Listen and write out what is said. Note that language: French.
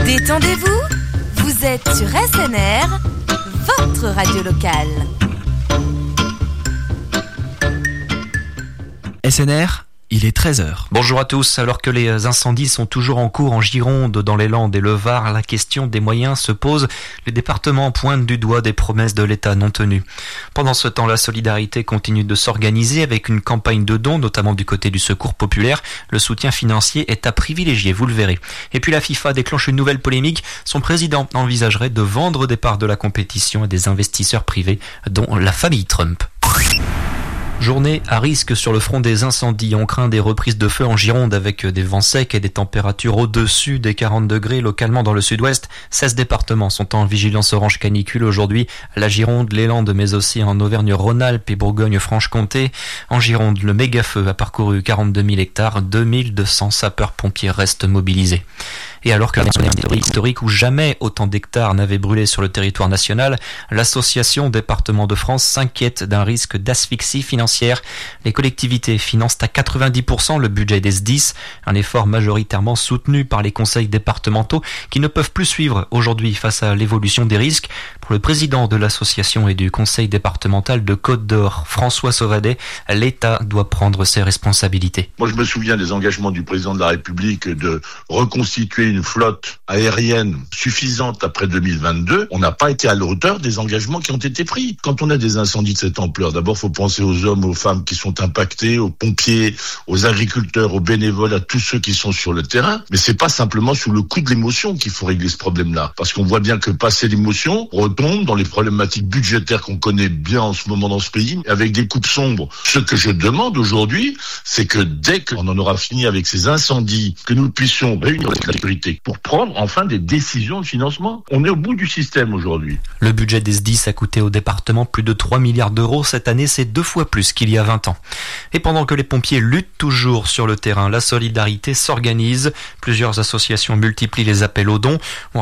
Détendez-vous, vous êtes sur SNR, votre radio locale. SNR, il est 13h. Bonjour à tous. Alors que les incendies sont toujours en cours en Gironde, dans les Landes et le Var, la question des moyens se pose. Les départements pointent du doigt des promesses de l'État non tenues. Pendant ce temps, la solidarité continue de s'organiser avec une campagne de dons, notamment du côté du Secours populaire. Le soutien financier est à privilégier, vous le verrez. Et puis la FIFA déclenche une nouvelle polémique. Son président envisagerait de vendre des parts de la compétition à des investisseurs privés, dont la famille Trump. Journée à risque sur le front des incendies. On craint des reprises de feu en Gironde avec des vents secs et des températures au-dessus des 40 degrés localement dans le sud-ouest. 16 départements sont en vigilance orange canicule aujourd'hui. La Gironde, les Landes, mais aussi en Auvergne-Rhône-Alpes et Bourgogne-Franche-Comté. En Gironde, le méga-feu a parcouru 42 000 hectares. 2200 sapeurs-pompiers restent mobilisés. Et alors que la journée historique où jamais autant d'hectares n'avaient brûlé sur le territoire national, l'association Départements de France s'inquiète d'un risque d'asphyxie financière. Les collectivités financent à 90% le budget des SDIS, un effort majoritairement soutenu par les conseils départementaux qui ne peuvent plus suivre aujourd'hui face à l'évolution des risques. Pour le président de l'association et du conseil départemental de Côte-d'Or, François Sauvadet, l'État doit prendre ses responsabilités. Moi, je me souviens des engagements du président de la République de reconstituer une flotte aérienne suffisante après 2022. On n'a pas été à la hauteur des engagements qui ont été pris. Quand on a des incendies de cette ampleur, d'abord, il faut penser aux hommes, aux femmes qui sont impactés, aux pompiers, aux agriculteurs, aux bénévoles, à tous ceux qui sont sur le terrain. Mais c'est pas simplement sous le coup de l'émotion qu'il faut régler ce problème-là. Parce qu'on voit bien que passer l'émotion, on retombe dans les problématiques budgétaires qu'on connaît bien en ce moment dans ce pays, avec des coupes sombres. Ce que je demande aujourd'hui, c'est que dès qu'on en aura fini avec ces incendies, que nous puissions réunir la sécurité pour prendre enfin des décisions de financement. On est au bout du système aujourd'hui. Le budget des SDIS a coûté au département plus de 3 milliards d'euros. Cette année, c'est 2 fois plus qu'il y a 20 ans. Et pendant que les pompiers luttent toujours sur le terrain, la solidarité s'organise. Plusieurs associations multiplient les appels aux dons.